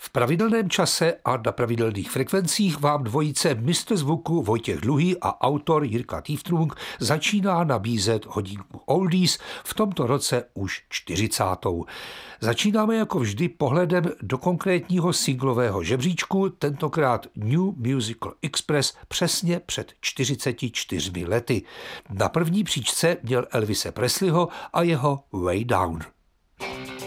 V pravidelném čase a na pravidelných frekvencích vám dvojice mistr zvuku Vojtěch Dluhý a autor Jirka Týftrung začíná nabízet hodinku oldies, v tomto roce už 40. Začínáme jako vždy pohledem do konkrétního singlového žebříčku, tentokrát New Musical Express přesně před 44 lety. Na první příčce měl Elvise Presleyho a jeho Way Down.